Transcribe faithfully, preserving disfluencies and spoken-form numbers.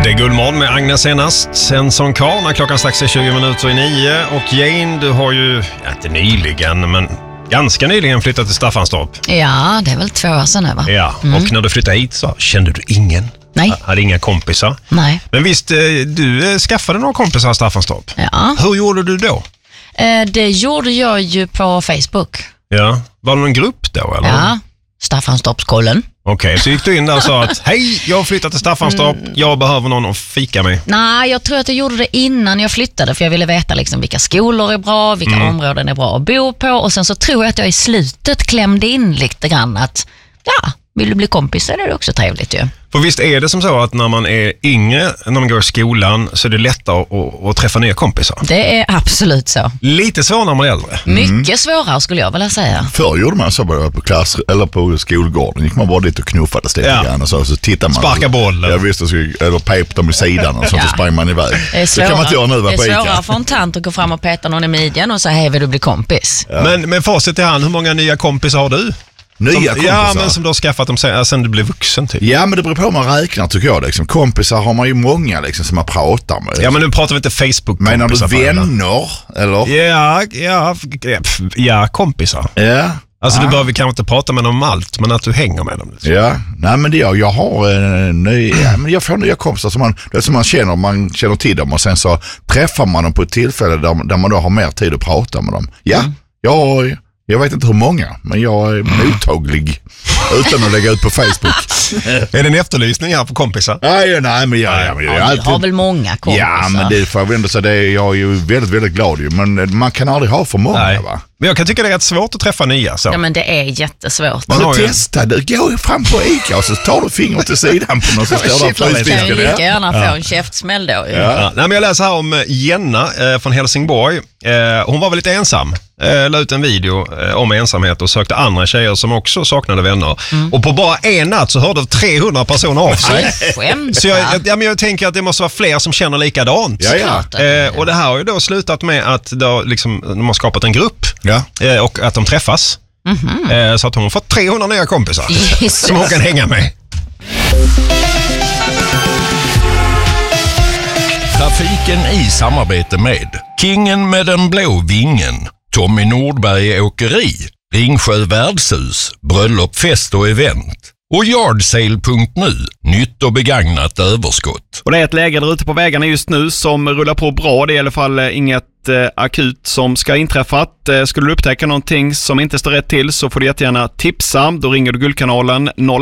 Det är Guldmorgon med Agnes senast. Sen som karl när klockan strax är tjugo minuter i nio. Och Jane, du har ju, ja, inte nyligen, men ganska nyligen flyttat till Staffanstorp. Ja, det är väl två år sedan nu, va? Ja, Mm. och när du flyttade hit så kände du ingen? Nej. Hade inga kompisar? Nej. Men visst, du skaffade några kompisar i Staffanstorp. Ja. Hur gjorde du då? Eh, det gjorde jag ju på Facebook. Ja, var det någon grupp då eller? Ja, Staffanstorpskollen. Okej, okay, så gick du in där och sa att hej, jag har flyttat till Staffanstorp, mm. jag behöver någon att fika med. Nej, jag tror att jag gjorde det innan jag flyttade, för jag ville veta liksom vilka skolor är bra, vilka mm. områden är bra att bo på. Och sen så tror jag att jag i slutet klämde in lite grann att ja, vill du bli kompis är det också trevligt ju. För visst är det som så att när man är yngre, när man går i skolan, så är det lättare att, att, att träffa nya kompisar. Det är absolut så. Lite svårare när man är äldre. Mm. Mycket svårare skulle jag vilja säga. Förr gjorde man så bara på klass eller på skolgården. Gick man bara dit och knuffade lite ja. grann och så, så tittar man. Sparka bollen. Jag visste, eller pep dem i sidan och så, ja. så sprang man iväg. Det, är svåra, det kan man inte göra nu. Det är svårare för en tant att gå fram och peta någon i midjan och säga hej, vill du bli kompis? Ja. Men med facit i hand, hur många nya kompisar har du? Nya som, kompisar? Ja, men som du har skaffat dem sen, sen du blev vuxen typ. Ja, men det beror på hur man räknar tycker jag. Liksom. Kompisar har man ju många liksom, som man pratar med. Ja, men nu pratar vi inte Facebook-kompisar. Menar du vänner, eller? Ja, ja, ja kompisar. Ja. Alltså ja. du behöver kanske inte prata med dem om allt, men att du hänger med dem. Liksom. Ja, nej men det jag, jag har eh, nya, ja, men jag får nya kompisar som man, det som man känner, man känner till dem och sen så träffar man dem på ett tillfälle där, där man då har mer tid att prata med dem. Ja, mm. jag... Jag vet inte hur många, men jag är mottaglig utan att lägga ut på Facebook. Är det en efterlysning här på kompisar? Nej, nej men jag, jag, jag, jag alltid... har väl många kompisar. Ja, men det får jag ändå säga, det är jag är ju väldigt, väldigt glad ju. Men man kan aldrig ha för många, nej. va? Men jag kan tycka det är rätt svårt att träffa nya. Så. Ja, men det är jättesvårt. Man så testa, du går fram på Ica och så tar du fingret till sidan på någon som står där på kan ju lika gärna få ja. en käftsmäll då. Ja. Ja. Ja. Nej, men jag läser här om Jenna eh, från Helsingborg. Eh, hon var väl lite ensam. Eh, la ut en video eh, om ensamhet och sökte andra tjejer som också saknade vänner. Mm. Och på bara en natt så hörde trehundra personer av sig. Så jag, jag, ja, men jag tänker att det måste vara fler som känner likadant. Ja, ja. Eh, och det här har ju då slutat med att då, liksom, de har skapat en grupp ja. eh, och att de träffas. Mm-hmm. eh, så att hon har fått trehundra nya kompisar Jesus. som hon kan hänga med. Trafiken i samarbete med Kingen med den blå vingen, Tommy Nordberg Åkeri, Ringsjö Värdshus, Bröllop, fest och event och Yardsale punkt nu, nytt och begagnat överskott. Och det är ett läge där ute på vägarna just nu som rullar på bra. Det är i alla fall inget eh, akut som ska inträffat. Eh, skulle du upptäcka någonting som inte står rätt till så får du jättegärna tipsa. Då ringer du Guldkanalen noll